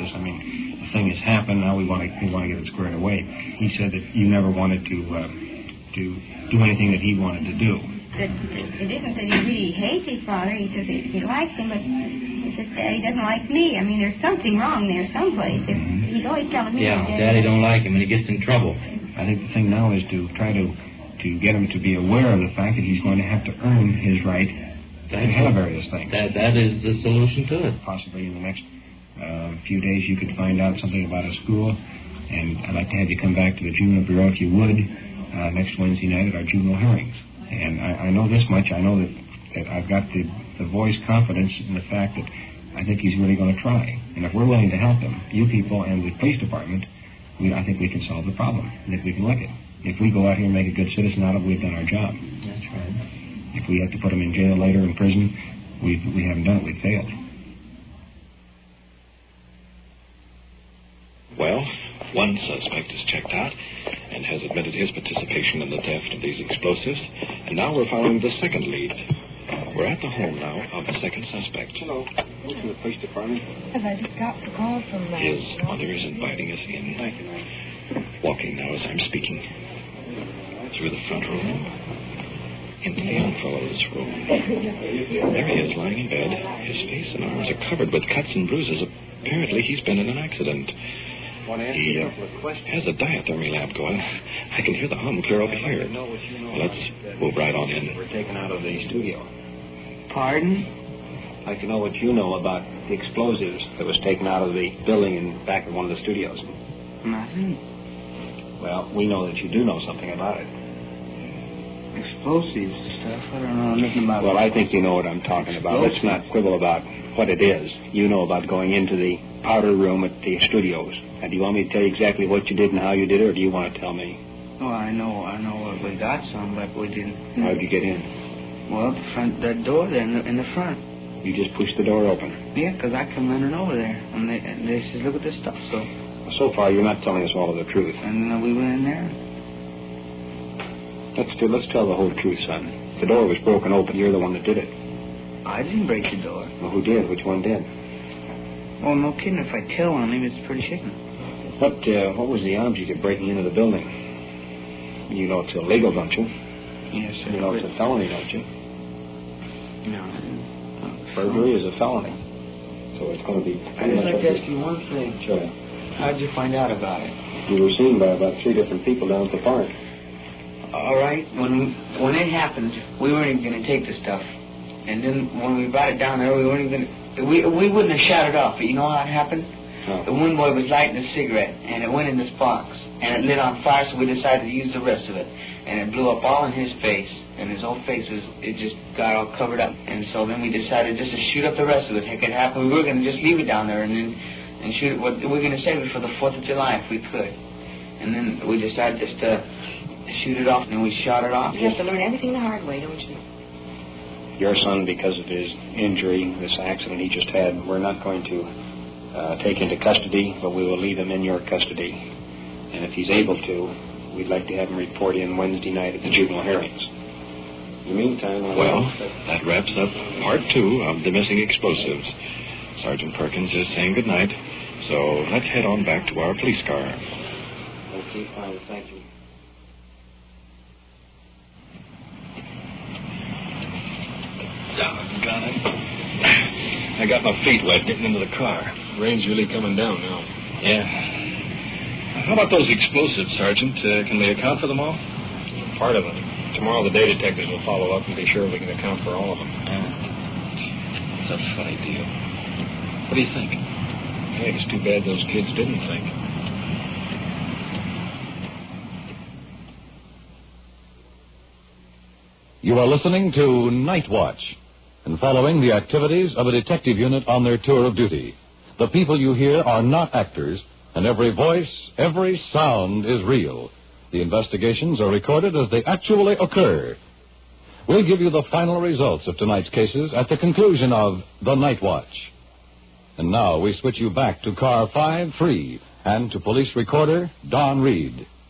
this. I mean, the thing has happened. Now we want to get it squared away. He said that you never wanted to do anything that he wanted to do. It isn't that he really hates his father. He says he likes him, but he says Daddy doesn't like me. I mean, there's something wrong there someplace. He's always telling me that Daddy don't like him, and he gets in trouble. I think the thing now is to try to get him to be aware of the fact that he's going to have to earn his right to have various things. That is the solution to it. Possibly in the next few days you could find out something about a school, and I'd like to have you come back to the Juvenile Bureau, if you would, next Wednesday night at our juvenile hearings. And I know this much. I know that I've got the boy's confidence in the fact that I think he's really going to try. And if we're willing to help him, you people and the police department, I think we can solve the problem. I think we can lick it. If we go out here and make a good citizen out of it, we've done our job. That's right. If we have to put him in jail later, in prison, we haven't done it. We've failed. Well, one suspect is checked out and has admitted his participation in the theft of these explosives. And now we're following the second lead. We're at the home now of the second suspect. Hello. Welcome to the police department. I just got the call from His mother is inviting us in. Thank you, ma'am. Walking now as I'm speaking. Through the front room. Into the young fellow's room. There he is, lying in bed. His face and arms are covered with cuts and bruises. Apparently he's been in an accident. He has a diathermy lamp going. I can hear the hum clear over here. Let's move right on in. We're taken out of the studio. Pardon? I'd like to know what you know about the explosives that was taken out of the building in back of one of the studios. Nothing. Well, we know that you do know something about it. Explosives stuff? I don't know nothing about it. Well, I think you know what I'm talking about. Let's not quibble about what it is. You know about going into the powder room at the studios. Now, do you want me to tell you exactly what you did and how you did it, or do you want to tell me? Oh, I know we got some, but we didn't. How did you get in? Well, that door there in the front. You just pushed the door open? Yeah, because I come running over there, and they said, look at this stuff, So far, you're not telling us all of the truth. And we went in there. Let's tell the whole truth, son. The door was broken open. You're the one that did it. I didn't break the door. Well, who did? Which one did? Well, no kidding. If I tell on him, it's pretty shaking. What was the object of breaking into the building? You know it's illegal, don't you? Yes, sir. You know it's a felony, don't you? No. Burglary is a felony. So it's going to be... I'd just like to ask you one thing. Sure. How'd you find out about it? You were seen by about 3 different people down at the park. All right. When it happened, we weren't even going to take the stuff. And then when we brought it down there, we weren't even going to... We wouldn't have shot it off, but you know how it happened? No. The one boy was lighting a cigarette, and it went in this box, and it lit on fire, so we decided to use the rest of it. And it blew up all in his face, and his whole face it just got all covered up. And so then we decided just to shoot up the rest of it. Heck, it happened. We were going to just leave it down there and shoot it. We were going to save it for the 4th of July if we could. And then we decided just to shoot it off, and we shot it off. You have to learn everything the hard way, don't you? Your son, because of his injury, this accident he just had, we're not going to take into custody, but we will leave him in your custody. And if he's able to, we'd like to have him report in Wednesday night at the juvenile hearings. In the meantime... Well, that wraps up part 2 of the missing explosives. Sergeant Perkins is saying goodnight, so let's head on back to our police car. Okay, fine, thank you. Doggone it. I got my feet wet getting into the car. Rain's really coming down now. Yeah. How about those explosives, Sergeant? Can we account for them all? Part of it. Tomorrow the day detectives will follow up and be sure we can account for all of them. It's a funny deal. What do you think? Hey, it's too bad those kids didn't think. You are listening to Night Watch and following the activities of a detective unit on their tour of duty. The people you hear are not actors, and every voice, every sound is real. The investigations are recorded as they actually occur. We'll give you the final results of tonight's cases at the conclusion of The Night Watch. And now we switch you back to Car 5-3 and to police recorder Don Reed.